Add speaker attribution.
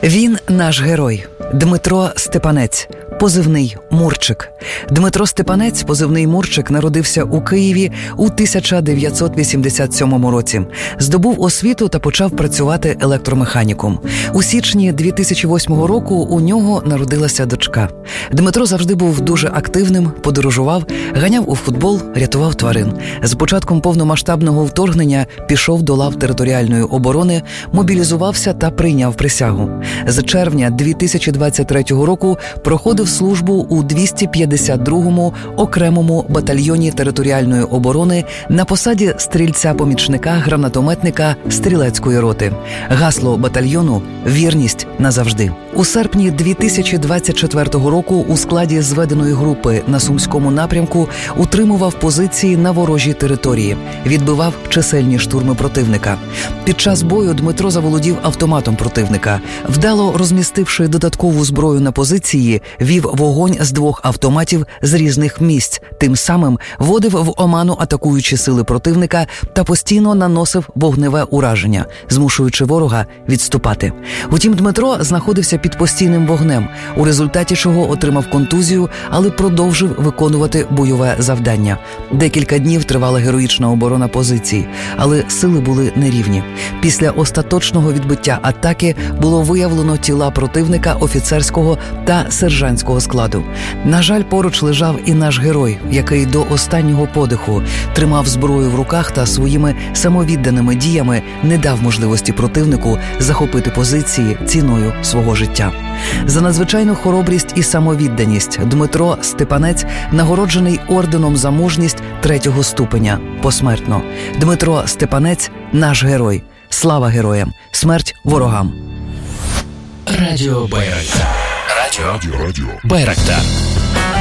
Speaker 1: Він наш герой. Дмитро Степанець, позивний Мурчик. Дмитро Степанець, позивний Мурчик, народився у Києві у 1987 році. Здобув освіту та почав працювати електромеханіком. У січні 2008 року у нього народилася дочка. Дмитро завжди був дуже активним, подорожував, ганяв у футбол, рятував тварин. З початком повномасштабного вторгнення пішов до лав територіальної оборони, мобілізувався та прийняв присягу. З червня 2023 року проходив службу у 252-му окремому батальйоні територіальної оборони на посаді стрільця-помічника гранатометника стрілецької роти. Гасло батальйону – «Вірність назавжди». У серпні 2024 року у складі зведеної групи на Сумському напрямку утримував позиції на ворожій території, відбивав чисельні штурми противника. Під час бою Дмитро заволодів автоматом противника. Вдало розмістивши додаткову зброю на позиції, вів вогонь з 2 автоматів з різних місць, тим самим вводив в оману атакуючі сили противника та постійно наносив вогневе ураження, змушуючи ворога відступати. Утім, Дмитро знаходився під постійним вогнем, у результаті чого отримав контузію, але продовжив виконувати бойове завдання. Декілька днів тривала героїчна оборона позицій, але сили були нерівні. Після остаточного відбиття атаки було виявлено тіла противника офіцерського та сержантського складу. На жаль, поруч лежав і наш герой, який до останнього подиху тримав зброю в руках та своїми самовідданими діями не дав можливості противнику захопити позиції ціною свого життя. За надзвичайну хоробрість і самовідданість Дмитро Степанець нагороджений орденом за мужність 3-го ступеня посмертно. Дмитро Степанець – наш герой. Слава героям! Смерть ворогам!
Speaker 2: Радіо Байрактар. Радіо Байрактар.